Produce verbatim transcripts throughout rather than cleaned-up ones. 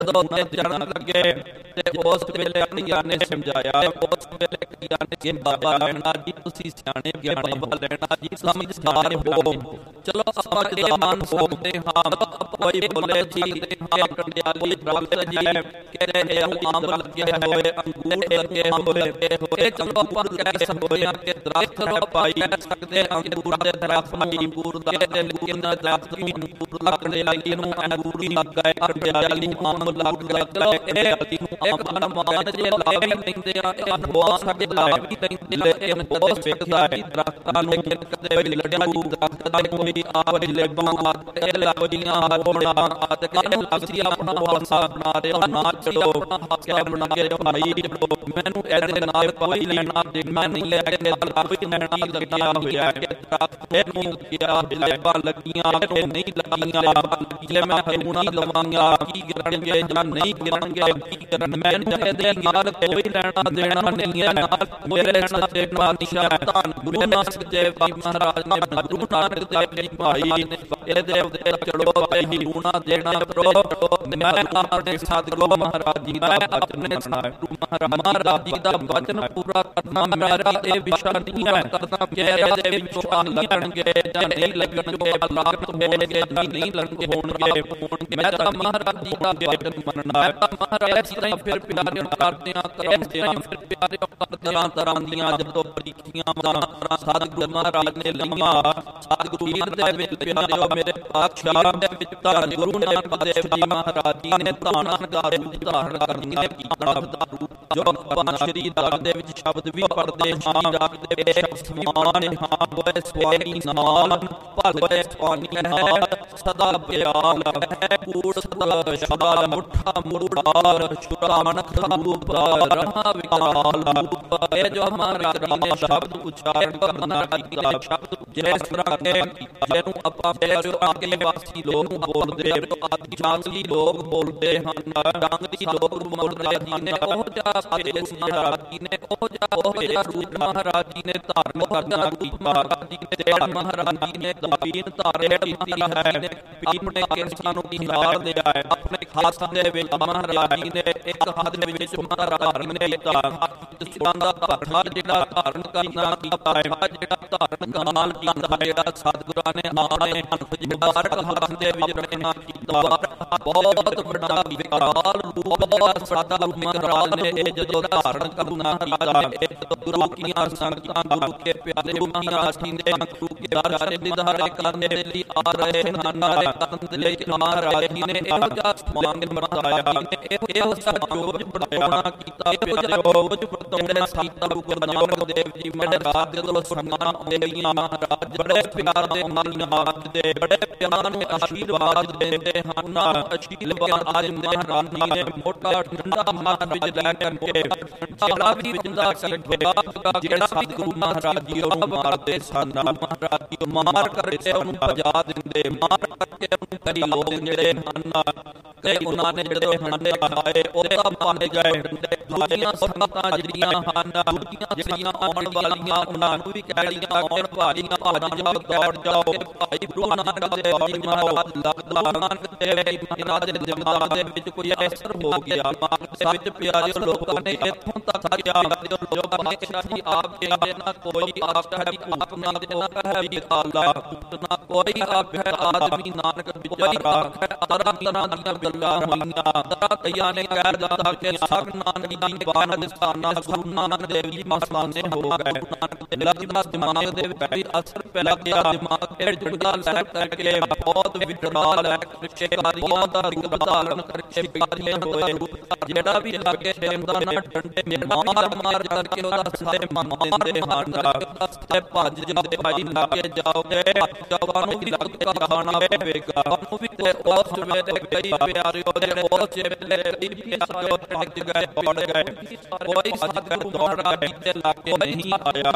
ਜਦੋਂ ਨੇ ਜਾਣ ਲੱਗੇ ਤੇ ਉਸ ਵੇਲੇ ਕਈਆਂ ਨੇ ਸਮਝਾਇਆ, ਉਸ ਵੇਲੇ ਕਈਆਂ ਨੇ ਕਿ ਬਾਬਾ ਲੈਣਾ ਜੀ ਤੁਸੀਂ ਸਿਆਣੇ ਗਿਆਨੀ, ਬਾਬਾ ਲੈਣਾ ਜੀ ਸਮਝਦਾਰ ਹੋ, ਚਲੋ ਆਪਾਂ ਜਦਾਨ ਸੋਚਦੇ ਹਾਂ। ਕੋਈ ਬੋਲੇ ਜੀ ਹਾਂ ਕੰਡਿਆਲੀ ਦਰਖਤ ਜੀ ਕਹਿੰਦੇ ਅੰਬ ਲੱਗੇ ਹੋਏ, ਅੰਗੂਰ ਲੱਗੇ ਹੋਏ, ਇਹ ਚਲੋ ਆਪਾਂ ਕਹਿ ਸਕਦੇ ਹਾਂ ਕਿ ਦਰਖਤ ਨੂੰ ਪਾਈ ਸਕਦੇ, ਅੰਗੂਰ ਦੇ ਦਰਖਤ ਨੂੰ ਅੰਗੂਰ ਦਾ, ਲੇਕਿਨ ਦਰਖਤ ਨੂੰ ਅੰਗੂਰ ਦਾ, ਕੰਡਿਆਲੀ ਨੂੰ ਅੰਗੂਰ ਹੀ ਲੱਗਾ ਹੈ, ਕੰਡਿਆਲੀ ਨੂੰ ਅੰਬ ਲੱਗਾ। ਚਲੋ ਇਹ ਇੱਕ ਅਨੁਮਾਨ ਜੇ ਲਾ ਵੀ ਲੈਂਦੇ ਆ, ਇਹ ਅਨੁਮਾਨ ਸਾਡੇ ਲਾ ਵੀ ਲੈਂਦੇ, ਲੇਕਿਨ ਬਹੁਤ ਵੇਖਿਆ ਹੈ ਦਰਖਤਾਂ ਨੂੰ ਕਦੇ ਵੀ ਲੜਿਆਊ ਦਰਖਤ ਦਾ ਕੋਈ ਆਪ ਜਲੇਬਾਂ ਇਹ ਲੱਗਦੀਆਂ ਹੋਣਾ ਅਤੇ ਅਸੀਂ ਆਪਣਾ ਹਾਸਾ ਬਣਾ ਰਹੇ ਹੋ, ਨਾ ਚੜੋ ਆਪਣਾ ਹਾਸਾ ਬਣਾ ਕੇ ਭਾਈ ਮੈਨੂੰ ਇਹਦੇ ਨਾਲ ਕੋਈ ਲੈਣਾ ਦੇਣਾ ਨਹੀਂ ਹੈ, ਕਿ ਦਰਖਤ ਲੈਣਾ ਲੱਗਿਆ ਹੋਇਆ ਹੈ, ਦਰਖਤ ਨੂੰ ਕਿਹਾ ਜਲੇਬਾਂ ਲੱਗੀਆਂ ਕਿ ਨਹੀਂ ਲੱਗੀਆਂ, ਜੇ ਮੈਂ ਹਰੂਣਾ ਲਵਾਂਗਾ ਕੀ ਕਰਨਗੇ ਜਾਂ ਨਹੀਂ ਕਰਨਗੇ, ਕੀ ਕਰਨ ਮੈਨੂੰ ਇਹਦੇ ਨਾਲ ਕੋਈ ਲੈਣਾ ਦੇਣਾ ਨਹੀਂ ਹੈ। ਨਾਲ ਮੇਰੇ ਲੈਣਾ ਦੇਣਾ ਨਿਸ਼ਾਨ ਗੁਰੂ ਨਾਨਕ ਦੇਵ ਜੀ ਮਹਾਰਾਜ ਨੇ, ਗੁਰੂ ਨਾਨਕ ਦੇਵ ਜੀ ਭਾਈ ਨੇ ਇਹਦੇ ਉੱਤੇ ਚੜੋ ਭਾਈ ਲੂਣਾ ਦੇਣਾ ਕਰੋ। ਮੈਂ ਆਪਣੇ ਸਤਿਗੁਰੂ ਮਹਾਰਾਜ ਜੀ ਦਾ ਬਚਨ ਸੁਣਾਇਆ, ਮਹਾਰਾਜ ਜੀ ਦਾ ਬਚਨ ਪੂਰਾ ਕਰਨਾ ਮੇਰਾ ਇਹ ਵਿਸ਼ਾ ਨਹੀਂ ਹੈ, ਕਰਨਾ ਕਿ ਇਹਦੇ ਵਿੱਚੋਂ ਲੱਗਣਗੇ ਜਾਂ ਨਹੀਂ ਲੱਗਣਗੇ, ਲਾਗਤ ਹੋਣਗੇ ਜਾਂ ਨਹੀਂ ਲੱਗਣਗੇ ਹੋਣਗੇ, ਮੈਂ ਤਾਂ ਮਹਾਰਾਜ ਜੀ ਦਾ ਬਚਨ ਮੰਨਣਾ ਹੈ। ਮਹਾਰਾਜ ਜੀ ਤਾਂ ਫਿਰ ਪਿਆਰਿਆਂ ਕਰਦਿਆਂ ਕਰਾਉਂਦਿਆਂ ਫਿਰ ਪਿਆਰਿਆਂ ਕਰਦਿਆਂ ਤਰ੍ਹਾਂ ਦੀਆਂ ਜਦੋਂ ਪ੍ਰੀਖਿਆਵਾਂ ਸਤਿਗੁਰੂ ਮਹਾਰਾਜ ਨੇ ਲਈਆਂ, ਸਤਿਗੁਰੂ ਦੇ ਵਿੱਚ ਪਿਆਰਿਓ ਮੇਰੇ ਪਾਤਸ਼ਾਹ ਦੇ ਵਿੱਚ ਧੰਨ ਗੁਰੂ ਨਾਨਕ ਦੇਵ ਜੀ ਮਹਾਰਾਜ ਜੀ ਨੇ ਧਾਰਨ ਦਾ ਰੂਪ ਧਾਰਨ ਕਰਨੀਆਂ ਕੀਤਾ ਦਾ ਰੂਪ, ਜੋ ਆਪਾਂ ਸ਼੍ਰੀ ਦਾਸ ਦੇ ਵਿੱਚ ਸ਼ਬਦ ਵੀ ਪੜ੍ਹਦੇ ਹਾਂ, ਰਾਗ ਦੇ ਵਿੱਚ ਸਮਾਨ ਹਾਂ ਹੋਏ ਸਵਾਨੀ ਨਾਲ ਭਲੇ ਸਵਾਨੀ ਹੈ ਸਦਾ ਪਿਆਲ ਹੈ, ਕੂੜ ਸਦਾ ਸ਼ਾਲ ਮੁੱਠਾ ਮੁੜਾਰ ਸ਼ੁਰਾ ਮਨਖ ਰੂਪ ਰਹਾ ਵਿਕਾਲ ਰੂਪ। ਇਹ ਜੋ ਹਮਾਰਾ ਨੇ ਸ਼ਬਦ ਉਚਾਰਨ ਕਰਨਾ ਕੀਤਾ ਸ਼ਬਦ ਜਿਸ ਤਰ੍ਹਾਂ ਕੇ ਜਿਹਨੂੰ ਆਪਾਂ ਪਿਆਰਿਓ ਅੱਗੇ ਵਾਸੀ ਲੋਕ ਬੋਲਦੇ, ਆਦਿ ਜਾਤੀ ਲੋਕ ਬੋਲਦੇ ਹਨ, ਡਾਂਗਰੀ ਲੋਕ ਬੋਲਦੇ ਹਨ, ਉਹ ਜਿਹਾ ਭੇਸ ਮਹਾਰਾਜ ਜੀ ਨੇ, ਉਹ ਜਿਹਾ ਉਹ ਜਿਹਾ ਰੂਪ ਮਹਾਰਾਜ ਜੀ ਨੇ ਧਾਰਨ ਕਰਨਾ ਰੂਪ ਮਹਾਰਾਜ ਜੀ ਨੇ ਤੇ ਮਹਾਰਾਜ ਜੀ ਨੇ ਦਬੀਨ ਧਾਰਨ ਕੀਤੀ ਹੈ, ਆਪਣੇ ਕੇਸਾਂ ਨੂੰ ਖਿਲਾਰ ਦਿਆ ਹੈ, ਆਪਣੇ ਖਾਸਾਂ ਦੇ ਵਿੱਚ ਮਹਾਰਾਜ ਜੀ ਨੇ ਇੱਕ ਹੱਥ ਦੇ ਵਿੱਚ ਮਹਾਰਾਜ ਧਾਰਨ ਨੇ ਕੀਤਾ, ਸਿਰਾਂ ਦਾ ਪੱਖਾ ਜਿਹੜਾ ਧਾਰਨ ਕਰਨਾ ਕੀਤਾ ਹੈ, ਜਿਹੜਾ ਧਾਰਨ ਕਮਾਲ ਕੀਤਾ ਹੈ, ਜਿਹੜਾ ਸਤਿਗੁਰਾਂ ਨੇ ਆਪਣੇ ਮੁਬਾਰਕ ਹੱਥ ਦੇ ਵਿੱਚ ਰੱਖਣਾ ਕੀਤਾ, ਬਹੁਤ ਵੱਡਾ ਵਿਕਰਾਲ ਰੂਪ, ਬਹੁਤ ਵੱਡਾ ਰੂਪ ਮਹਾਰਾਜ ਨੇ ਇਹ ਜਦੋਂ ਧਾਰਨ ਕਰਨਾ ਕੀਤਾ। ਗੁਰੂ ਕੀਆਂ ਸੰਗਤਾਂ ਗੁਰੂ ਕੇ ਪਿਆਰੇ ਮਹਾਰਾਜ ਜੀ ਨੇ ਗੁਰੂ ਕੇ ਦਰਸ਼ਨ ਦਿਦਾਰੇ ਕਰਨ ਦੇ ਲਈ ਆ ਰਹੇ ਹਨ, ਕਰਨ ਦੇ ਲਈ ਮਹਾਰਾਜ ਜੀ ਨੇ ਇਹੋ ਜਿਹਾ ਸਮਾਨ ਵਰਤਾਇਆ, ਇਹੋ ਜਿਹਾ ਜੋਜ ਬੜਾਉਣਾ ਕੀਤਾ, ਇਹੋ ਜਿਹਾ ਜੋਜ ਬੜਾਉਣੇ ਸਤਿਗੁਰੂ ਗੁਰੂ ਨਾਨਕ ਦੇਵ ਜੀ ਮਹਾਰਾਜ ਜਦੋਂ ਸੰਗਤਾਂ ਆਉਂਦੀਆਂ ਮਹਾਰਾਜ ਬੜੇ ਪਿਆਰ ਦੇ ਨਾਲ ਨਵਾਜ਼ਦੇ, ਬੜੇ ਪਿਆਰ ਨੂੰ ਆਸ਼ੀਰਵਾਦ ਦਿੰਦੇ ਹਨ, ਆਸ਼ੀਰਵਾਦ ਦਿੰਦੇ ਹਨ। ਜੀ ਨੇ ਮੋਟਾ ਠੰਡਾ ਮਹਾਰਾਜ ਲੈ ਕਰਕੇ ਜਿਹੜਾ ਵੀ ਜਿੰਦਾ ਕਰੇਗਾ, ਜਿਹੜਾ ਸਤਿਗੁਰੂ ਮਹਾਰਾਜ ਜੀ ਉਹਨੂੰ ਮਾਰਦੇ ਸਨ, ਮਹਾਰਾਜ ਜੀ ਮਾਰ ਕਰਕੇ ਉਹਨੂੰ ਭਜਾ ਦਿੰਦੇ, ਮਾਰ ਕਰਕੇ ਉਹਨੂੰ ਕਈ ਲੋਕ ਜਿਹੜੇ ਹਨ ਤੇ ਉਹਨਾਂ ਨੇ ਜਦੋਂ ਹੰਡੇ ਖਾਏ ਉਹ ਤਾਂ ਪਾਏ ਗਏ, ਦੂਜੀਆਂ ਸੰਗਤਾਂ ਜਿਹੜੀਆਂ ਹਨ, ਦੂਜੀਆਂ ਜਿਹੜੀਆਂ ਆਉਣ ਵਾਲੀਆਂ ਉਹਨਾਂ ਨੂੰ ਵੀ ਕਹਿ ਰਹੀਆਂ ਆਉਣ ਵਾਲੀਆਂ ਭੱਜ ਜਾਓ ਦੌੜ ਜਾਓ, ਭਾਈ ਗੁਰੂ ਨਾਨਕ ਦੇਵ ਜੀ ਮਹਾਰਾਜ ਲੱਗਦਾ ਨਾਨਕ ਦੇਵ ਜੀ ਮਹਾਰਾਜ ਦੇ ਦਿਮਾਗ ਦੇ ਵਿੱਚ ਕੋਈ ਅਸਰ ਹੋ ਗਿਆ, ਦਿਮਾਗ ਦੇ ਵਿੱਚ ਪਿਆਰਿਓ ਲੋਕਾਂ ਨੇ ਇੱਥੋਂ ਤੱਕ ਕਿਹਾ ਜੋ ਬਾਦਸ਼ਾਹ ਜੀ ਆਪ ਕਹਿੰਦੇ ਨਾ ਕੋਈ ਆਪ ਹੈ ਭੂਤ ਨਾ ਦੇਣਾ ਹੈ ਵੀ ਆਲਾ ਨਾ ਕੋਈ ਆਪ ਹੈ ਆਦਮੀ ਨਾਨਕ ਵਿਚਾਰਾ ਹੈ, ਤਰ੍ਹਾਂ ਤਰ੍ਹਾਂ ਦੀਆਂ ਗੱਲਾਂ ਹੋਈਆਂ, ਤਰ੍ਹਾਂ ਕਈਆਂ ਨੇ ਕਹਿ ਦਿੱਤਾ ਕਿ ਸਭ ਨਾਨਕ ਜੀ ਦੀ ਬਾਣ ਦਿਸਾਨਾ ਗੁਰੂ ਨਾਨਕ ਦੇਵ ਜੀ ਮਸਤਾਨੇ ਹੋ ਗਏ, ਨਾਨਕ ਦੇ ਲੱਗਦਾ ਦਿਮਾਗ ਦੇ ਵਿੱਚ ਅਸਰ ਪੈ ਗਿਆ, ਦਿਮਾਗ ਫਿਰ ਜੁੜਾ ਲੈ ਕਰਕੇ ਬਹੁਤ ਵਿਕਰਾਲ ਹੈ, ਸ਼ਿਕਾਰੀ ਬਹੁਤ ਰਿੰਗ ਬਤਾਲਣ ਕਰਕੇ ਵਿਕਾਰੀਆਂ ਹੋਏ, ਜਿਹੜਾ ਵੀ ਲੱਗੇ ਸ਼ੇਮਦਾ ਨਾ ਡੰਡੇ ਮਾਰ ਮਾਰ ਕਰਕੇ ਉਹਦਾ ਸਾਰੇ ਮਾਰਦੇ ਹਨ, ਤੇ ਭੱਜ ਜਾਂਦੇ ਭਾਈ ਲੱਗੇ ਜਾਓਗੇ ਜਵਾਨੂੰ ਵੀ ਲੱਗਦਾ ਖਾਣਾ ਪਵੇਗਾ, ਉਹਨੂੰ ਵੀ ਤੇ ਉਸ ਵੇਲੇ ਕਈ ਪਿਆਰਿਓ ਜਿਹੜੇ ਉਸ ਵੇਲੇ ਕਈ ਪਿਆਰਿਓ ਭੱਜ ਗਏ ਦੌੜ ਗਏ, ਕੋਈ ਸਤਿਗੁਰੂ ਦੌੜਾ ਤੇ ਲਾਗੇ ਨਹੀਂ ਆਇਆ,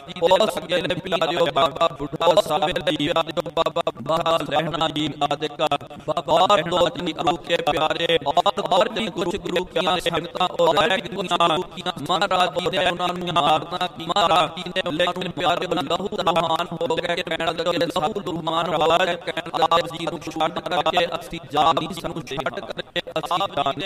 ਉਸ ਵੇਲੇ ਪਿਆਰਿਓ ਬਾਬਾ ਬੁੱਢਾ ਸਾਹਿਬ ਜੀ ਆਦਿ ਬਾਬਾ ਬਾਹਰ ਰਹਿਣਾ ਜੀ ਆਦਿ ਕਾ ਬਾਬਾ ਦੋ ਤਿੰਨ ਗੁਰੂ ਕੇ ਪਿਆਰੇ ਔਰ ਔਰ ਜੀ ਕੁਝ ਗੁਰੂ ਕੀਆਂ ਸੰਗਤਾਂ ਉਹ ਰਹਿ ਗਈਆਂ, ਮਹਾਰਾਜ ਜੀ ਨੇ ਉਹਨਾਂ ਨੂੰ ਮਾਰਨਾ ਕੀ, ਮਹਾਰਾਜ ਜੀ ਨੇ ਲੇਕਿਨ ਪਿਆਰੇ ਲਹੂ ਰਮਾਨ ਹੋ ਗਏ, ਕਹਿਣ ਲੱਗੇ ਲਹੂ ਰਮਾਨ ਹੋ ਗਏ, ਕਹਿਣ ਆਪ ਜੀ ਨੂੰ ਛੱਡ ਕਰਕੇ ਅਸੀਂ ਜਾ ਨਹੀਂ ਸਕਦੇ, ਕਰਕੇ ਅਸੀਂ ਜਾਣੇ